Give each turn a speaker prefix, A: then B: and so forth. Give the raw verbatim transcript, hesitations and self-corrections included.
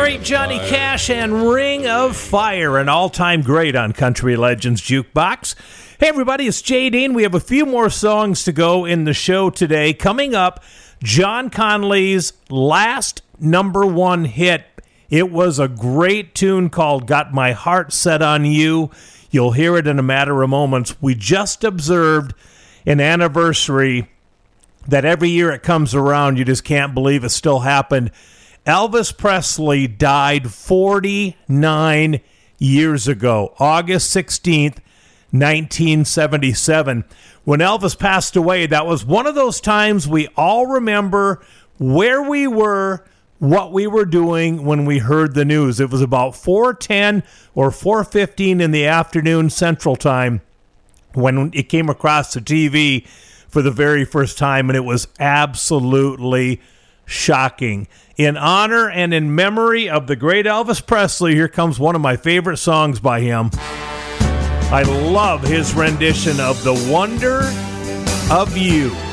A: great Johnny Cash and Ring of Fire, an all-time great on Country Legends Jukebox. Hey, everybody, it's Jay Dean. We have a few more songs to go in the show today. Coming up, John Conlee's last number one hit. It was a great tune called Got My Heart Set on You. You'll hear it in a matter of moments. We just observed an anniversary that every year it comes around, you just can't believe it still happened. Elvis Presley died forty-nine years ago, August sixteenth, nineteen seventy-seven. When Elvis passed away, that was one of those times we all remember where we were, what we were doing when we heard the news. It was about four ten or four fifteen in the afternoon Central Time when it came across the T V for the very first time, and it was absolutely shocking. In honor and in memory of the great Elvis Presley, here comes one of my favorite songs by him. I love his rendition of The Wonder of You.